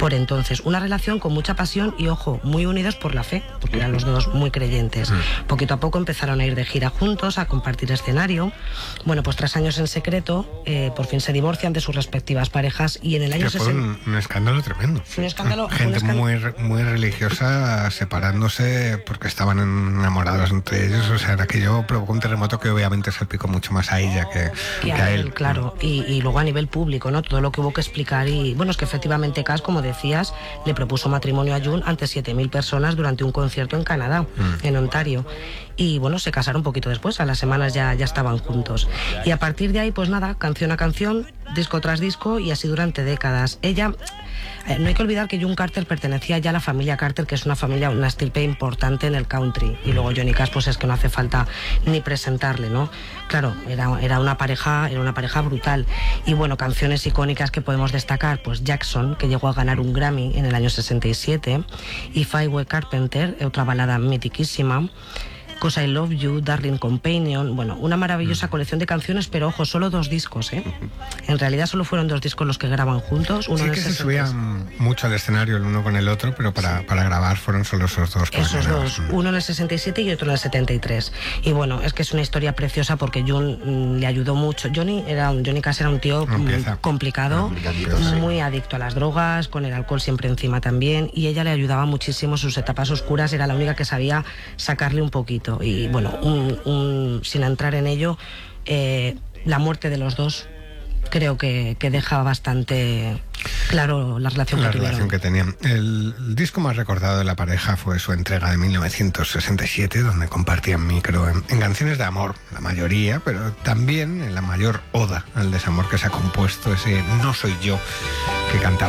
por entonces. Una relación con mucha pasión y, ojo, muy unidos por la fe, porque eran los dos muy creyentes. Poquito a poco empezaron a ir de gira juntos, a compartir escenario. Bueno, pues 3 años en secreto, por fin se divorcian de sus respectivas parejas y en el año que fue un escándalo tremendo. Un escándalo. Gente muy religiosa separándose porque estaban enamorados entre ellos. O sea, aquello provocó un terremoto que obviamente salpicó mucho más a ella que a él. Claro, y luego a nivel público, ¿no? Todo lo que hubo que explicar. Y bueno, es que efectivamente Cass, como decías, le propuso matrimonio a June ante 7.000 personas durante un concierto en Canadá, en Ontario. Y bueno, se casaron un poquito después, a las semanas ya estaban juntos. Y a partir de ahí, pues nada, canción a canción, disco tras disco, y así durante décadas. Ella, no hay que olvidar que June Carter pertenecía ya a la familia Carter, que es una estirpe importante en el country. Y luego Johnny Cash, pues es que no hace falta ni presentarle, ¿no? Claro, era una pareja brutal. Y bueno, canciones icónicas que podemos destacar, pues Jackson, que llegó a ganar un Grammy en el año 67, y Highway Carpenter, otra balada mitiquísima. 'Cause I Love You, Darling Companion, bueno, una maravillosa colección de canciones, pero ojo, solo 2 discos, ¿eh? En realidad solo fueron 2 discos los que graban juntos. Uno sí que se subían mucho al escenario el uno con el otro, pero para grabar fueron solo esos 2. Esos 2, uno en el 67 y otro en el 73. Y bueno, es que es una historia preciosa porque June le ayudó mucho. Johnny Cash era un tío complicado, muy adicto a las drogas, con el alcohol siempre encima también, y ella le ayudaba muchísimo en sus etapas oscuras, era la única que sabía sacarle un poquito. Y bueno, sin entrar en ello, la muerte de los dos creo que deja bastante claro la relación que tenían. El disco más recordado de la pareja fue su entrega de 1967, donde compartían micro en canciones de amor, la mayoría, pero también en la mayor oda al desamor que se ha compuesto, ese No soy yo, que cantaba